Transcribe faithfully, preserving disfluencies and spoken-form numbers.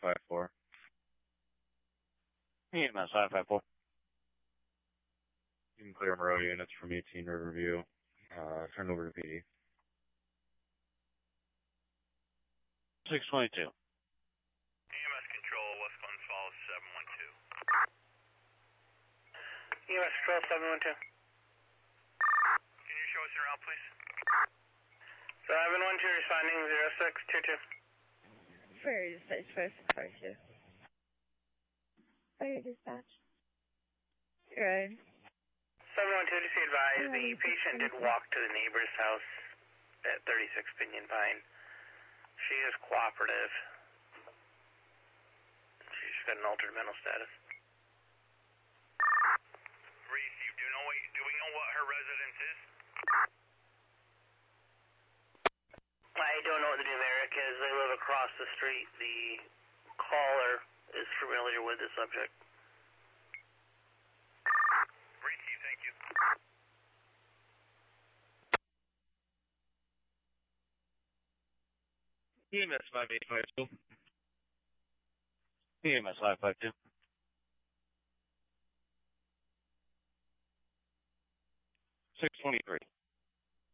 five four. E M S five five four. You can clear Monroe units from eighteen Riverview. Uh, turn over to P D. six twenty-two. E M S control, West Glens Falls seven one two. E M S control seven one two. Can you show us your route, please? seven one two responding zero six two two. Fire dispatch, five six five two. Fire dispatch. Right. seven one two, just be advised, the patient did walk to the neighbor's house at thirty-six Pinion Pine. She is cooperative. She's got an altered mental status. Reese, you do know what, do we know what her residence is? I don't know what the numeric is. They live across the street. The caller is familiar with the subject. Reese, thank you. E M S five eight five two. E M S five five two. six twenty-three.